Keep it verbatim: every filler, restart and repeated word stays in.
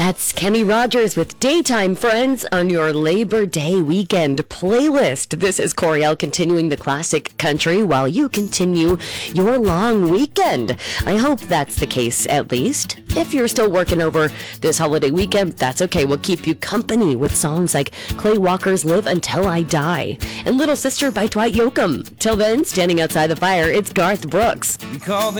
That's Kenny Rogers with Daytime Friends on your Labor Day weekend playlist. This is Coriel continuing the classic country while you continue your long weekend. I hope that's the case, at least. If you're still working over this holiday weekend, that's okay. We'll keep you company with songs like Clay Walker's Live Until I Die and Little Sister by Dwight Yoakam. Till then, standing outside the fire, it's Garth Brooks. You call